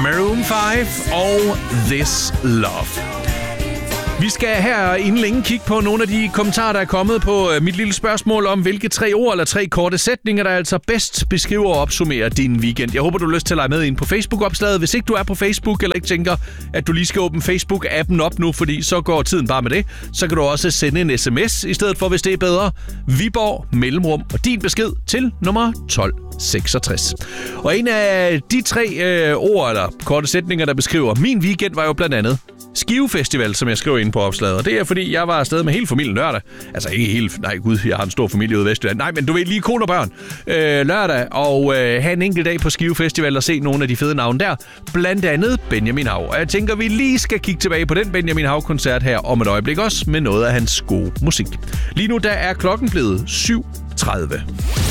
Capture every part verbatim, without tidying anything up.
Maroon fem og This Love. Vi skal her inden længe kigge på nogle af de kommentarer, der er kommet på mit lille spørgsmål om, hvilke tre ord eller tre korte sætninger, der altså bedst beskriver og opsummerer din weekend. Jeg håber, du har lyst til at lege med ind på Facebook-opslaget. Hvis ikke du er på Facebook, eller ikke tænker, at du lige skal åbne Facebook-appen op nu, fordi så går tiden bare med det, så kan du også sende en sms i stedet for, hvis det er bedre. Viborg Mellemrum og din besked til nummer tolv seksogtres. Og en af de tre øh, ord eller korte sætninger, der beskriver min weekend, var jo blandt andet Skive Festival, som jeg skrev ind på opslaget. Og det er, fordi jeg var afsted med hele familien lørdag. Altså ikke helt... Nej, gud, jeg har en stor familie ude i Vestjylland. Nej, men du ved, lige kone og børn. Øh, lørdag, og øh, have en enkelt dag på Skive Festival og se nogle af de fede navne der. Blandt andet Benjamin Hav. Og jeg tænker, vi lige skal kigge tilbage på den Benjamin Hav-koncert her om et øjeblik også, med noget af hans gode musik. Lige nu, der er klokken blevet syv tredive.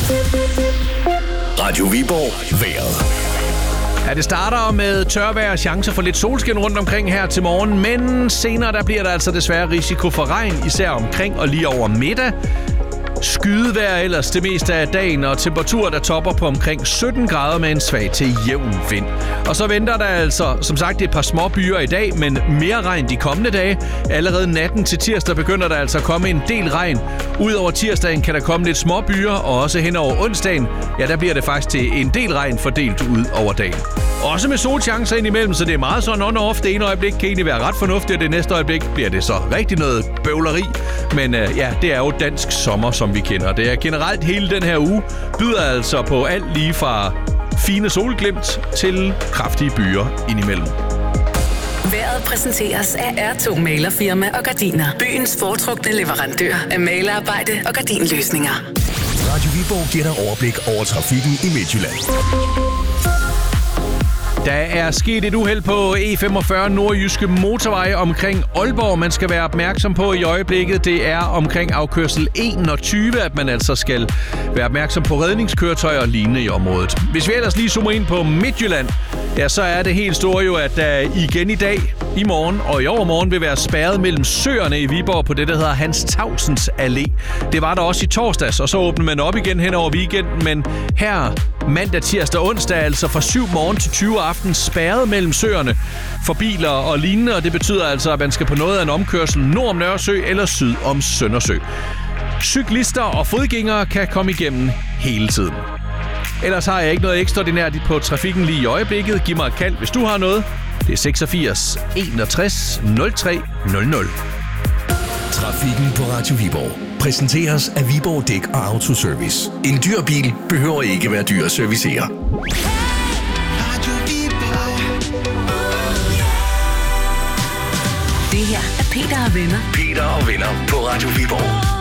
Radio Viborg. Vejret. Ja, det starter med tørvejr og chancer for lidt solskin rundt omkring her til morgen, men senere der bliver der altså desværre risiko for regn, især omkring og lige over middag. Skydevejr ellers det meste af dagen, og temperaturer, der topper på omkring sytten grader med en svag til jævn vind. Og så venter der altså, som sagt, et par små byer i dag, men mere regn de kommende dage. Allerede natten til tirsdag begynder der altså at komme en del regn. Udover tirsdagen kan der komme lidt små byer, og også hen over onsdagen, ja, der bliver det faktisk til en del regn fordelt ud over dagen. Også med solchancer indimellem, så det er meget sådan on-off. Det ene øjeblik kan egentlig være ret fornuftigt, og det næste øjeblik bliver det så rigtig noget bøvleri. Men øh, ja, det er jo dansk sommer, som vi kender. Det er generelt hele den her uge, byder altså på alt lige fra fine solglimt til kraftige byer indimellem. Vejret præsenteres af R to Malerfirma og Gardiner. Byens foretrukne leverandør af malerarbejde og gardinløsninger. Radio Viborg giver dig overblik over trafikken i Midtjylland. Der er sket et uheld på E femogfyrre nordjyske motorvej omkring Aalborg. Man skal være opmærksom på i øjeblikket. Det er omkring afkørsel enogtyve, at man altså skal være opmærksom på redningskøretøjer og lignende i området. Hvis vi ellers lige zoomer ind på Midtjylland, ja, så er det helt store jo, at der igen i dag, i morgen og i overmorgen vil være spærret mellem søerne i Viborg på det, der hedder Hans Tavsens Allé. Det var der også i torsdags, og så åbner man op igen hen over weekenden, men her mandag, tirsdag og onsdag, altså fra syv morgen til tyve aften, spærret mellem søerne for biler og lignende, og det betyder altså, at man skal på noget af en omkørsel nord om Nørresø eller syd om Søndersø. Cyklister og fodgængere kan komme igennem hele tiden. Ellers har jeg ikke noget ekstraordinært på trafikken lige i øjeblikket. Giv mig et kald, hvis du har noget. Det er seksogfirs enogtres nul tre nul nul. Trafikken på Radio Viborg præsenteres af Viborg Dæk og Autoservice. En dyr bil behøver ikke være dyr at servicere. Det her er Peter og Venner. Peter og Venner på Radio Viborg.